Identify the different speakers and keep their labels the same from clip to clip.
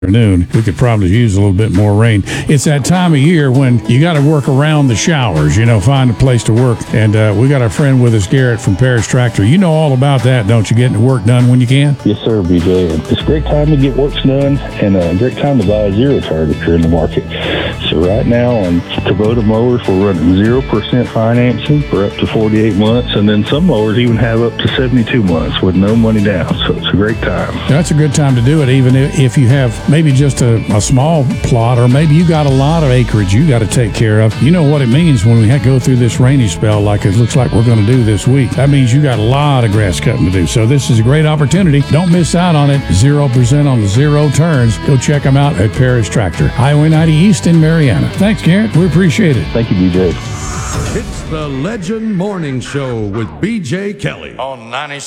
Speaker 1: afternoon. We could probably use a little bit more rain. It's that time of year when you got to work around the showers, find a place to work. And we got our friend with us, Garrett from Parrish Tractor. You know all about that, don't you? Getting the work done when you can?
Speaker 2: Yes, sir, BJ. It's a great time to get work done and a great time to buy a zero turn if you're in the market. So right now on Kubota mowers, we're running 0% financing for up to 48 months. And then some mowers even have up to 72 months with no money down. So it's a great time.
Speaker 1: That's a good time to do it, even if you have maybe just a small plot, or maybe you got a lot of acreage you got to take care of. You know what it means when we go through this rainy spell like it looks like we're going to do this week. That means you got a lot of grass cutting to do. So this is a great opportunity. Don't miss out on it. 0% on the zero turns. Go check them out at Parrish Tractor, Highway 90 East in Mariana. Thanks, Garrett. We appreciate it.
Speaker 2: Thank you, BJ.
Speaker 3: It's the Legend Morning Show with BJ Kelly on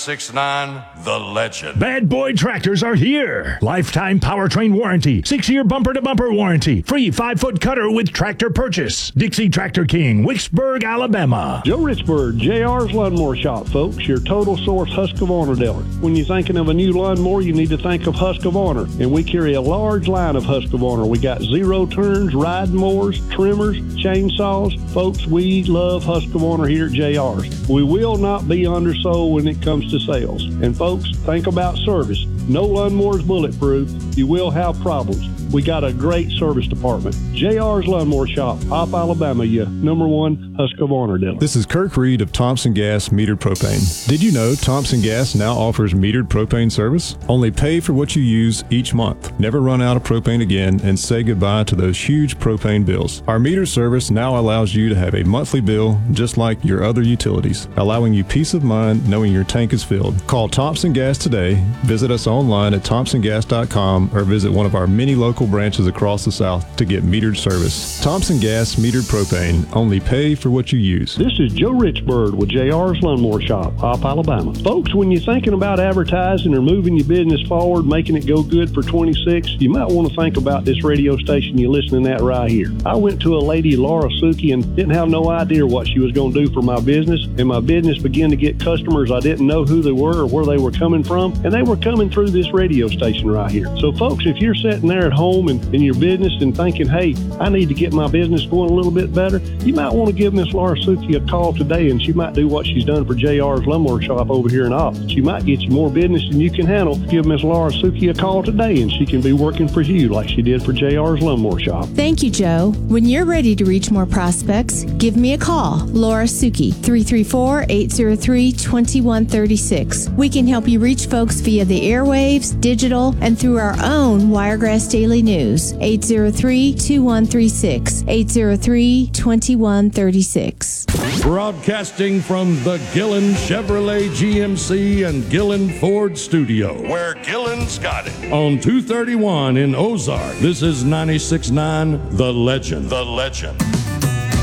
Speaker 3: 96.9 The Legend.
Speaker 4: Bad Boy Tractors are here. Lifetime powertrain warranty, 6-year bumper-to-bumper warranty, free 5-foot cutter with tractor purchase. Dixie Tractor King, Wicksburg, Alabama.
Speaker 5: Joe Richburg, JR's Lawnmower Shop, folks, your total source Husqvarna dealer. When you're thinking of a new lawnmower, you need to think of Husqvarna, and we carry a large line of Husqvarna. We got zero turns, riding mowers, trimmers, chainsaws. Folks, we love Husqvarna here at JR's. We will not be undersold when it comes to sales. And folks, think about service. No lawnmower is bulletproof. You will have problems. We got a great service department. JR's Lawnmower Shop, Pop, Alabama, your #1 Husqvarna dealer.
Speaker 6: This is Kirk Reed of Thompson Gas Metered Propane. Did you know Thompson Gas now offers metered propane service? Only pay for what you use each month. Never run out of propane again and say goodbye to those huge propane bills. Our meter service now allows you to have a monthly bill just like your other utilities, allowing you peace of mind knowing your tank is filled. Call Thompson Gas today. Visit us online at thompsongas.com or visit one of our many local branches across the South to get metered service. Thompson Gas Metered Propane. Only pay for what you use.
Speaker 5: This is Joe Richburg with JR's Lawnmower Shop, Pop, Alabama. Folks, when you're thinking about advertising or moving your business forward, making it go good for 26, you might want to think about this radio station you're listening at right here. I went to a lady, Laura Suki, and didn't have no idea what she was going to do for my business, and my business began to get customers I didn't know who they were or where they were coming from, and they were coming through this radio station right here. So folks, if you're sitting there at home and in your business and thinking, hey, I need to get my business going a little bit better, you might want to give Miss Laura Suki a call today, and she might do what she's done for JR's Lawnmower Shop over here in Austin. She might get you more business than you can handle. Give Miss Laura Suki a call today, and she can be working for you like she did for JR's Lawnmower Shop.
Speaker 7: Thank you, Joe. When you're ready to reach more prospects, give me a call. Laura Suki, 334-803-2136. We can help you reach folks via the airwaves, digital, and through our own Wiregrass Daily News. 803-2136. 803-2136.
Speaker 3: Broadcasting from the Gillen Chevrolet GMC and Gillen Ford Studio, where Gillen's got it. On 231 in Ozark, this is 96.9 The Legend. The Legend.